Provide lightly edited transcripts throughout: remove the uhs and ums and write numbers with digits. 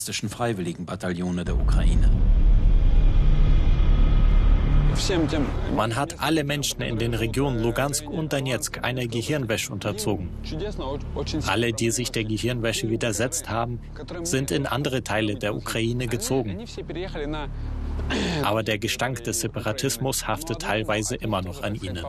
Freiwilligenbataillone der Ukraine. Man hat alle Menschen in den Regionen Lugansk und Donetsk einer Gehirnwäsche unterzogen. Alle, die sich der Gehirnwäsche widersetzt haben, sind in andere Teile der Ukraine gezogen. Aber der Gestank des Separatismus haftet teilweise immer noch an ihnen.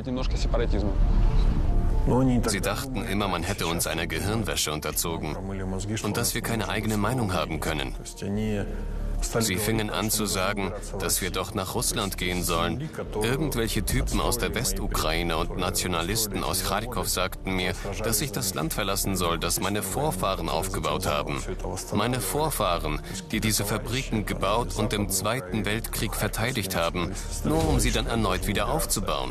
Sie dachten immer, man hätte uns einer Gehirnwäsche unterzogen und dass wir keine eigene Meinung haben können. Sie fingen an zu sagen, dass wir doch nach Russland gehen sollen. Irgendwelche Typen aus der Westukraine und Nationalisten aus Charkow sagten mir, dass ich das Land verlassen soll, das meine Vorfahren aufgebaut haben. Meine Vorfahren, die diese Fabriken gebaut und im Zweiten Weltkrieg verteidigt haben, nur um sie dann erneut wieder aufzubauen.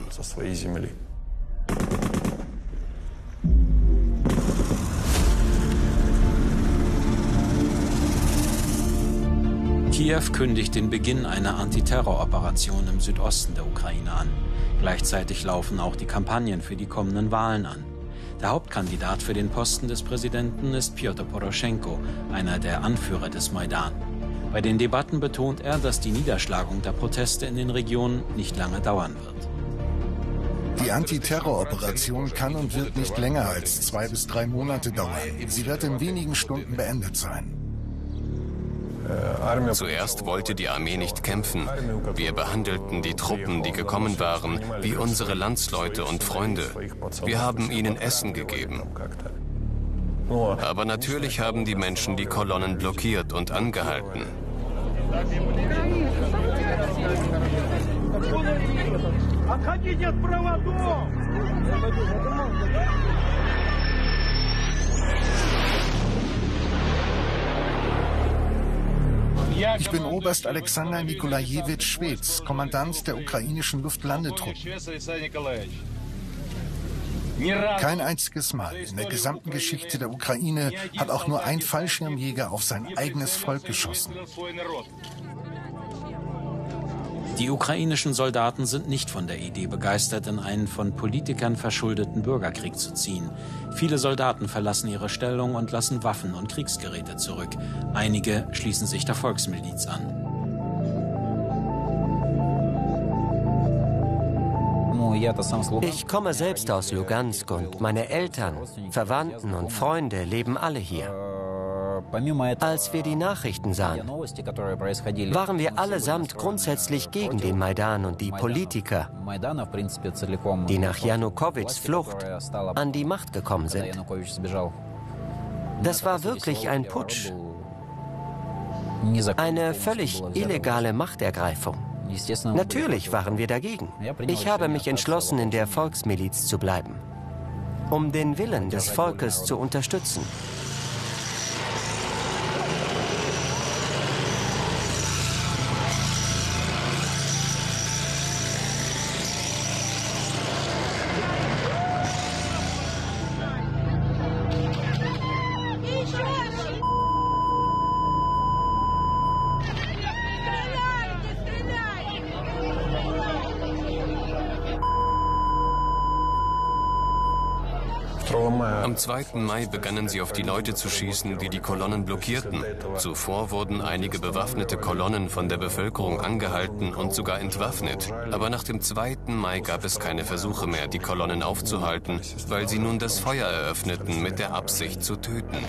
Kiew kündigt den Beginn einer Antiterroroperation im Südosten der Ukraine an. Gleichzeitig laufen auch die Kampagnen für die kommenden Wahlen an. Der Hauptkandidat für den Posten des Präsidenten ist Pjotr Poroschenko, einer der Anführer des Maidan. Bei den Debatten betont er, dass die Niederschlagung der Proteste in den Regionen nicht lange dauern wird. Die Antiterroroperation kann und wird nicht länger als 2 bis 3 Monate dauern. Sie wird in wenigen Stunden beendet sein. Zuerst wollte die Armee nicht kämpfen. Wir behandelten die Truppen, die gekommen waren, wie unsere Landsleute und Freunde. Wir haben ihnen Essen gegeben. Aber natürlich haben die Menschen die Kolonnen blockiert und angehalten. Ich bin Oberst Alexander Nikolajewitsch Schwedz, Kommandant der ukrainischen Luftlandetruppen. Kein einziges Mal in der gesamten Geschichte der Ukraine hat auch nur ein Fallschirmjäger auf sein eigenes Volk geschossen. Die ukrainischen Soldaten sind nicht von der Idee begeistert, in einen von Politikern verschuldeten Bürgerkrieg zu ziehen. Viele Soldaten verlassen ihre Stellung und lassen Waffen und Kriegsgeräte zurück. Einige schließen sich der Volksmiliz an. Ich komme selbst aus Lugansk und meine Eltern, Verwandten und Freunde leben alle hier. Als wir die Nachrichten sahen, waren wir allesamt grundsätzlich gegen den Maidan und die Politiker, die nach Janukowitschs Flucht an die Macht gekommen sind. Das war wirklich ein Putsch, eine völlig illegale Machtergreifung. Natürlich waren wir dagegen. Ich habe mich entschlossen, in der Volksmiliz zu bleiben, um den Willen des Volkes zu unterstützen. Am 2. Mai begannen sie auf die Leute zu schießen, die die Kolonnen blockierten. Zuvor wurden einige bewaffnete Kolonnen von der Bevölkerung angehalten und sogar entwaffnet. Aber nach dem 2. Mai gab es keine Versuche mehr, die Kolonnen aufzuhalten, weil sie nun das Feuer eröffneten mit der Absicht zu töten.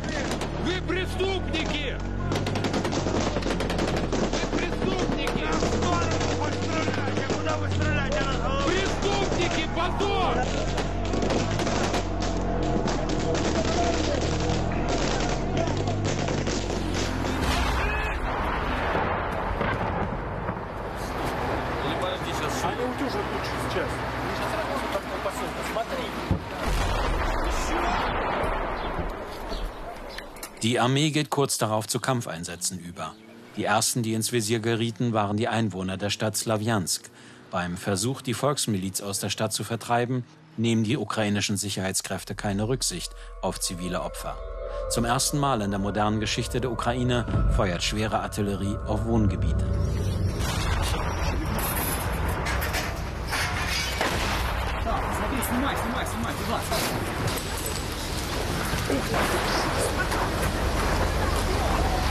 Die Armee geht kurz darauf zu Kampfeinsätzen über. Die ersten, die ins Visier gerieten, waren die Einwohner der Stadt Slawjansk. Beim Versuch, die Volksmiliz aus der Stadt zu vertreiben, nehmen die ukrainischen Sicherheitskräfte keine Rücksicht auf zivile Opfer. Zum ersten Mal in der modernen Geschichte der Ukraine feuert schwere Artillerie auf Wohngebiete.